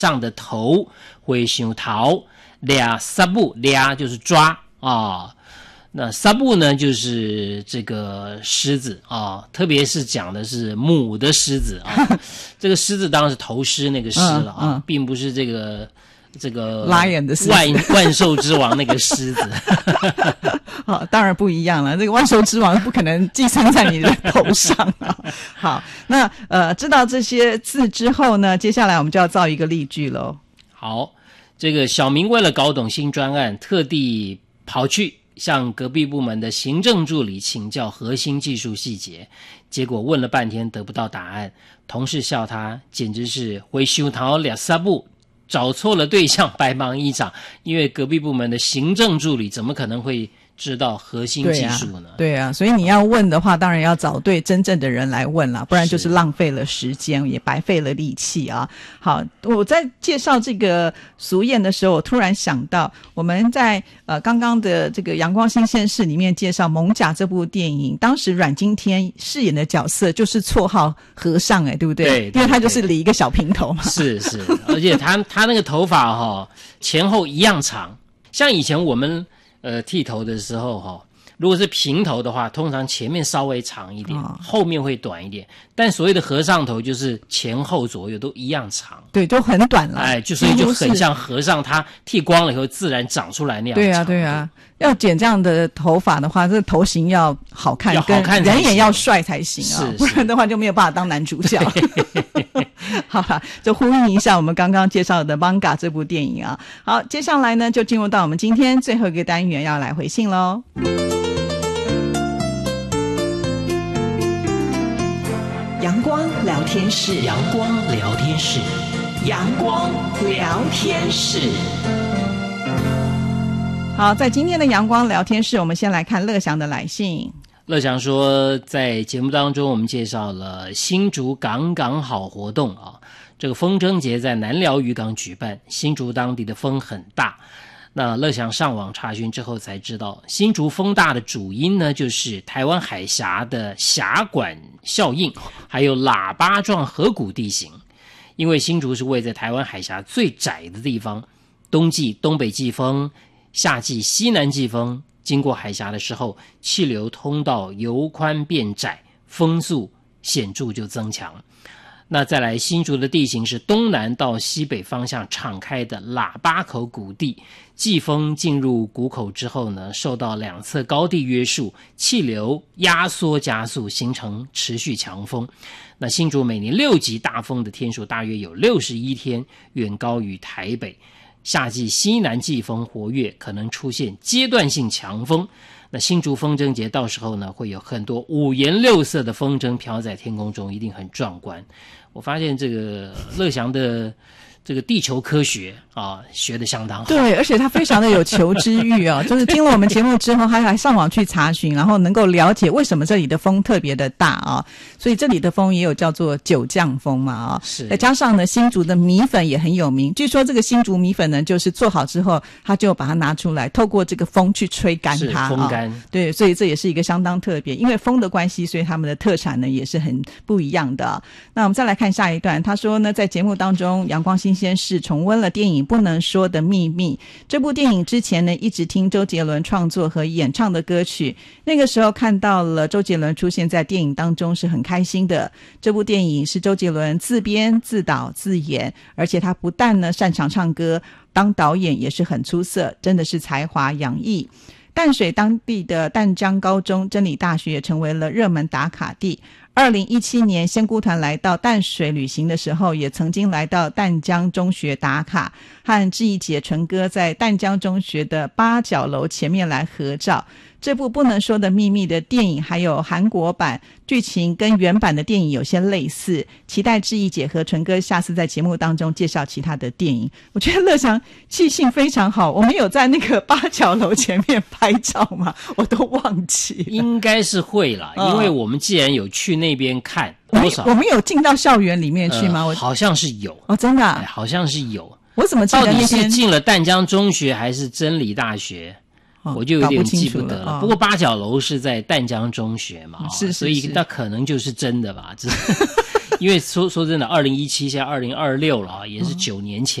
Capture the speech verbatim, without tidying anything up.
上的头会想逃，俩沙布俩就是抓啊。那沙布呢，就是这个狮子啊，特别是讲的是母的狮子啊。这个狮子当然是头狮那个狮了啊，嗯嗯、并不是这个这个 lion 的狮子， 万万兽之王那个狮子。 好，当然不一样了。这个万兽之王不可能寄生在你的头上啊。好，那呃，知道这些字之后呢，接下来我们就要造一个例句喽。 好，这个小明为了搞懂新专案，特地跑去向隔壁部门的行政助理请教核心技术细节，结果问了半天得不到答案，同事笑他简直是会修桃俩撒布，找错了对象，白忙一场。因为隔壁部门的行政助理怎么可能会知道核心技术呢？ 对啊，对啊，所以你要问的话，当然要找对真正的人来问啦，不然就是浪费了时间，也白费了力气啊。好，我在介绍这个俗谚的时候，我突然想到，我们在呃刚刚的这个《阳光新鲜事》里面介绍《艋舺》这部电影，当时阮经天饰演的角色就是绰号和尚，哎，对不对？ 对，对， 因为他就是理一个小平头嘛。 是是，而且他他那个头发哈、哦、前后一样长，像以前我们。呃，剃头的时候哈，如果是平头的话，通常前面稍微长一点，哦、后面会短一点。但所谓的和尚头，就是前后左右都一样长， 对，都很短了。 哎，就所以就很像和尚，他剃光了以后自然长出来那样长。 对啊，对啊，要剪这样的头发的话，这个头型要好看， 要好看， 人也要帅才行啊， 是是不然的话就没有办法当男主角。好了，就呼应一下我们刚刚介绍的《艋舺》这部电影啊。好，接下来呢，就进入到我们今天最后一个单元，要来回信喽。 阳光聊天室， 阳光聊天室， 阳光聊天室。 好，在今天的阳光聊天室，我们先来看乐祥的来信。 乐祥说，在节目当中我们介绍了新竹港港好活动啊，这个风筝节在南寮渔港举办，新竹当地的风很大。那乐祥上网查询之后才知道，新竹风大的主因呢，就是台湾海峡的峡管效应，还有喇叭状河谷地形。因为新竹是位在台湾海峡最窄的地方，冬季东北季风，夏季西南季风经过海峡的时候，气流通道由宽变窄，风速显著就增强。那再来，新竹的地形是东南到西北方向敞开的喇叭口谷地，季风进入谷口之后呢，受到两侧高地约束，气流压缩加速，形成持续强风。那新竹每年六级大风的天数大约有六十一天，远高于台北。夏季西南季风活跃，可能出现阶段性强风。那新竹风筝节到时候呢，会有很多五颜六色的风筝飘在天空中，一定很壮观。我发现这个乐祥的这个地球科学啊，学得相当好。 对，而且他非常的有求知欲哦，就是听了我们节目之后，他还上网去查询，然后能够了解为什么这里的风特别的大啊。所以这里的风也有叫做九降风嘛啊。 是。 再加上呢，新竹的米粉也很有名。据说这个新竹米粉呢，就是做好之后，他就把它拿出来，透过这个风去吹干它， 是风干、 啊。对，所以这也是一个相当特别，因为风的关系，所以他们的特产呢也是很不一样的。那我们再来看下一段，他说呢，在节目当中，阳光新鲜事重温了电影《不能说的秘密》。这部电影之前呢，一直听周杰伦创作和演唱的歌曲，那个时候看到了周杰伦出现在电影当中，是很开心的。这部电影是周杰伦自编自导自演，而且他不但呢擅长唱歌，当导演也是很出色，真的是才华洋溢。淡水当地的淡江高中、真理大学也成为了热门打卡地。二零一七年仙姑团来到淡水旅行的时候，也曾经来到淡江中学打卡，和志毅姐纯哥在淡江中学的八角楼前面来合照。这部不能说的秘密的电影还有韩国版，剧情跟原版的电影有些类似，期待志毅姐和纯哥下次在节目当中介绍其他的电影。我觉得乐祥记性非常好，我们有在那个八角楼前面拍照吗？我都忘记了。 应该是会啦、哦、因为我们既然有去那边看多少，我们有进到校园里面去吗？ 呃、好像是有哦，真的、啊哎、好像是有。 我怎么记得那天到底是进了淡江中学还是真理大学？哦、我就有点记不得了。 了哦、 不过八角楼是在淡江中学嘛， 是是是， 所以那可能就是真的吧。 因为说说真的，二零一七现在二零二六了啊，也是九年前。